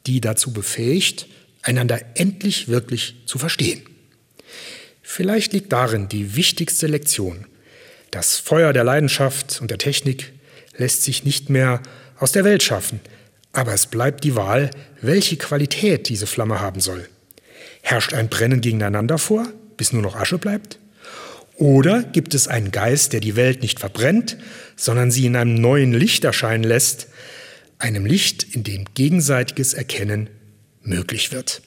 die dazu befähigt, einander endlich wirklich zu verstehen. Vielleicht liegt darin die wichtigste Lektion. Das Feuer der Leidenschaft und der Technik lässt sich nicht mehr aus der Welt schaffen, aber es bleibt die Wahl, welche Qualität diese Flamme haben soll. Herrscht ein Brennen gegeneinander vor, bis nur noch Asche bleibt? Oder gibt es einen Geist, der die Welt nicht verbrennt, sondern sie in einem neuen Licht erscheinen lässt, einem Licht, in dem gegenseitiges Erkennen möglich wird?